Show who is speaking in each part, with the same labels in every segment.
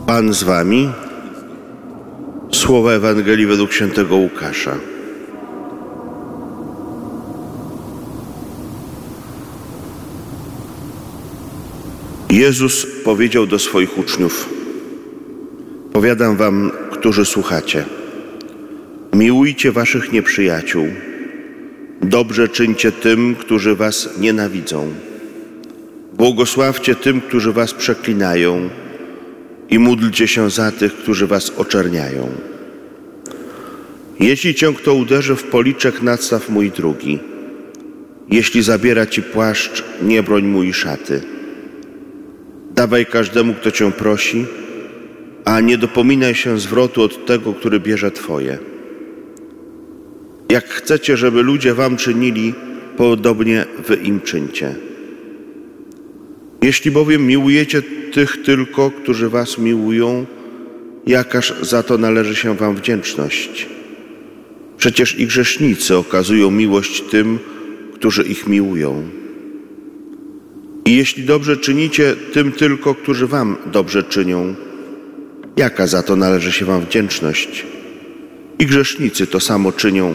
Speaker 1: Pan z wami. Słowa Ewangelii według świętego Łukasza. Jezus powiedział do swoich uczniów: powiadam wam, którzy słuchacie, miłujcie waszych nieprzyjaciół, dobrze czyńcie tym, którzy was nienawidzą, błogosławcie tym, którzy was przeklinają i módlcie się za tych, którzy was oczerniają. Jeśli cię kto uderzy w policzek, nadstaw mu i drugi. Jeśli zabiera ci płaszcz, nie broń mu i szaty. Dawaj każdemu, kto cię prosi, a nie dopominaj się zwrotu od tego, który bierze twoje. Jak chcecie, żeby ludzie wam czynili, podobnie wy im czyńcie. Jeśli bowiem miłujecie tych tylko, którzy was miłują, jakaż za to należy się wam wdzięczność? Przecież i grzesznicy okazują miłość tym, którzy ich miłują. I jeśli dobrze czynicie tym tylko, którzy wam dobrze czynią, jaka za to należy się wam wdzięczność? I grzesznicy to samo czynią.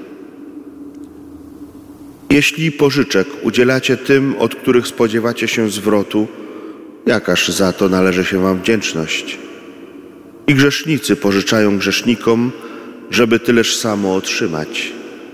Speaker 1: Jeśli pożyczek udzielacie tym, od których spodziewacie się zwrotu, jakaż za to należy się wam wdzięczność? I grzesznicy pożyczają grzesznikom, żeby tyleż samo otrzymać.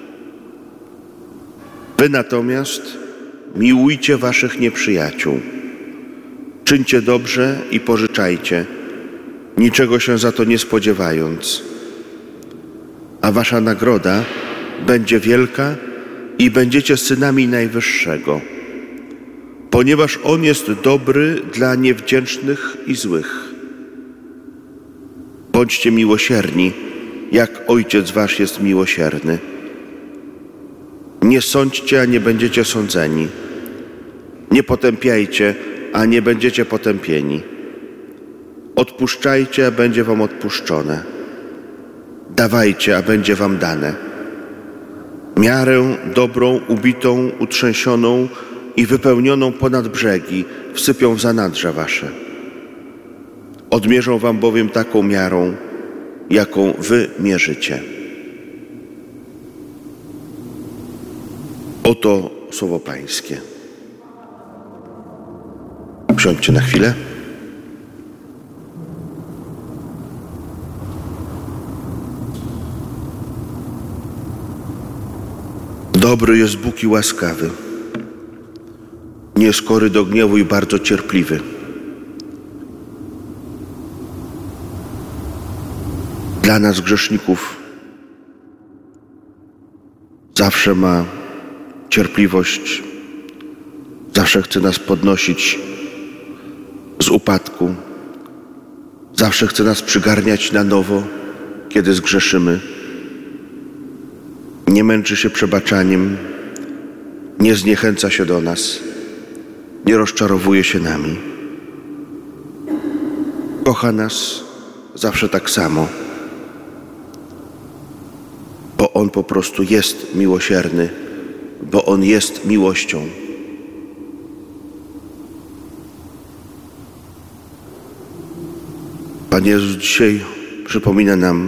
Speaker 1: Wy natomiast miłujcie waszych nieprzyjaciół. Czyńcie dobrze i pożyczajcie, niczego się za to nie spodziewając. A wasza nagroda będzie wielka i będziecie synami Najwyższego, ponieważ On jest dobry dla niewdzięcznych i złych. Bądźcie miłosierni, jak Ojciec wasz jest miłosierny. Nie sądźcie, a nie będziecie sądzeni. Nie potępiajcie, a nie będziecie potępieni. Odpuszczajcie, a będzie wam odpuszczone. Dawajcie, a będzie wam dane. Miarę dobrą, ubitą, utrzęsioną i wypełnioną ponad brzegi wsypią w zanadrza wasze. Odmierzą wam bowiem taką miarą, jaką wy mierzycie. Oto słowo Pańskie. Usiądźcie na chwilę. Dobry jest Bóg i łaskawy, nieskory do gniewu i bardzo cierpliwy. Dla nas grzeszników zawsze ma cierpliwość, zawsze chce nas podnosić z upadku, zawsze chce nas przygarniać na nowo, kiedy zgrzeszymy. Nie męczy się przebaczaniem, nie zniechęca się do nas, nie rozczarowuje się nami. Kocha nas zawsze tak samo, bo On po prostu jest miłosierny, bo On jest miłością. Pan Jezus dzisiaj przypomina nam,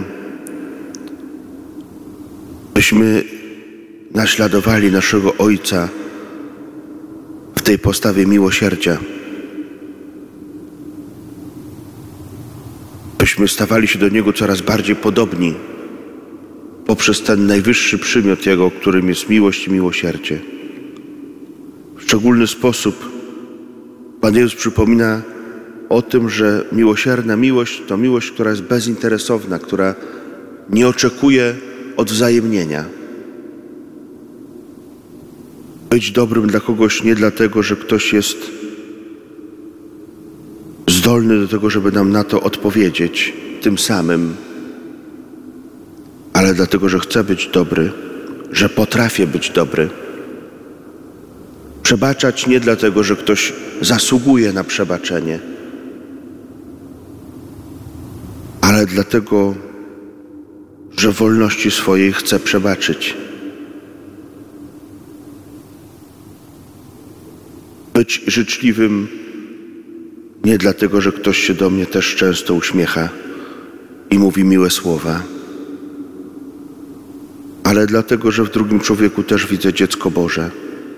Speaker 1: byśmy naśladowali naszego Ojca w tej postawie miłosierdzia. Byśmy stawali się do Niego coraz bardziej podobni poprzez ten najwyższy przymiot Jego, którym jest miłość i miłosierdzie. W szczególny sposób Pan Jezus przypomina o tym, że miłosierna miłość to miłość, która jest bezinteresowna, która nie oczekuje odwzajemnienia. Być dobrym dla kogoś nie dlatego, że ktoś jest zdolny do tego, żeby nam na to odpowiedzieć tym samym, ale dlatego, że chcę być dobry, że potrafię być dobry. Przebaczać nie dlatego, że ktoś zasługuje na przebaczenie, ale dlatego, że w wolności swojej chce przebaczyć. Być życzliwym Nie dlatego, że ktoś się do mnie też często uśmiecha i mówi miłe słowa, ale dlatego, że w drugim człowieku też widzę dziecko Boże.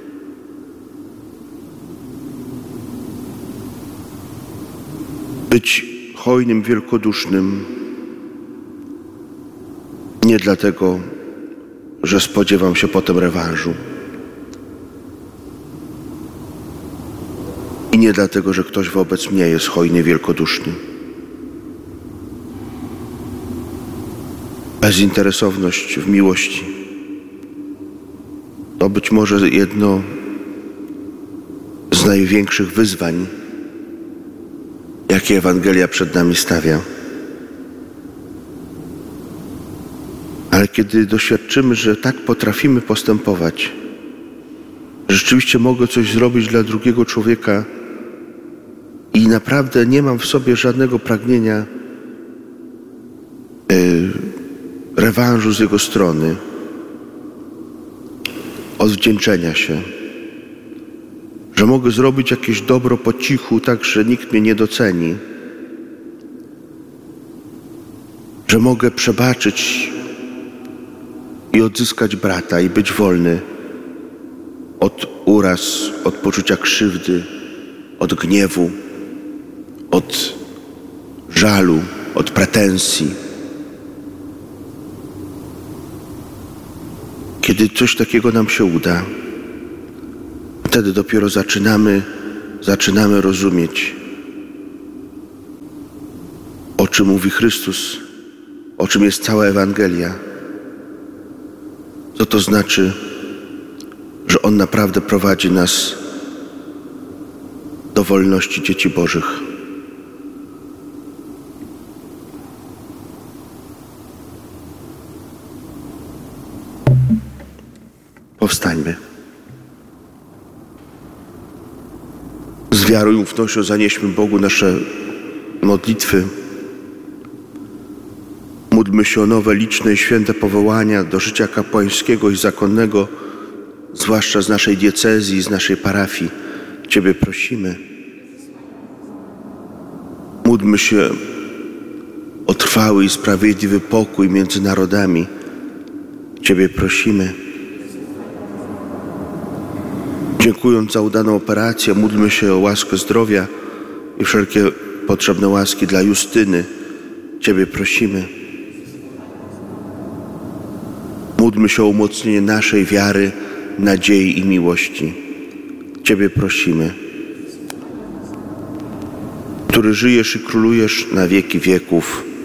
Speaker 1: Być hojnym, wielkodusznym nie dlatego, że spodziewam się potem rewanżu. I nie dlatego, że ktoś wobec mnie jest hojny, wielkoduszny. Bezinteresowność w miłości to być może jedno z największych wyzwań, jakie Ewangelia przed nami stawia. Ale kiedy doświadczymy, że tak potrafimy postępować, że rzeczywiście mogę coś zrobić dla drugiego człowieka i naprawdę nie mam w sobie żadnego pragnienia rewanżu z jego strony, odwdzięczenia się, że mogę zrobić jakieś dobro po cichu, tak, że nikt mnie nie doceni, że mogę przebaczyć i odzyskać brata i być wolny od uraz, od poczucia krzywdy, od gniewu, od żalu, od pretensji. Kiedy coś takiego nam się uda, wtedy dopiero zaczynamy rozumieć, o czym mówi Chrystus, o czym jest cała Ewangelia. Co to znaczy, że On naprawdę prowadzi nas do wolności dzieci Bożych. Powstańmy. Z wiarą i ufnością zanieśmy Bogu nasze modlitwy. Módlmy się o nowe, liczne i święte powołania do życia kapłańskiego i zakonnego, zwłaszcza z naszej diecezji, z naszej parafii. Ciebie prosimy. Módlmy się o trwały i sprawiedliwy pokój między narodami. Ciebie prosimy. Dziękując za udaną operację, módlmy się o łaskę zdrowia i wszelkie potrzebne łaski dla Justyny. Ciebie prosimy. Módlmy się o umocnienie naszej wiary, nadziei i miłości. Ciebie prosimy. Który żyjesz i królujesz na wieki wieków.